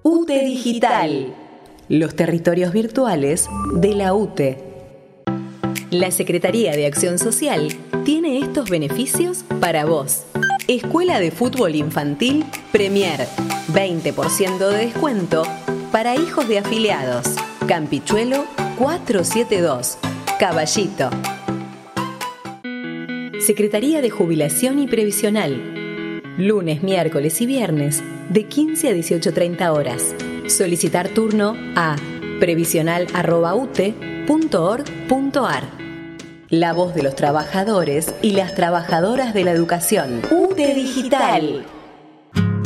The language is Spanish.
UTE Digital. Los territorios virtuales de la UTE. La Secretaría de Acción Social tiene estos beneficios para vos. Escuela de Fútbol Infantil Premier. 20% de descuento para hijos de afiliados. Campichuelo 472. Caballito. Secretaría de Jubilación y Previsional. Lunes, miércoles y viernes de 15 a 18:30 horas. Solicitar turno a previsional@ute.org.ar. La voz de los trabajadores y las trabajadoras de la educación. UTE Digital.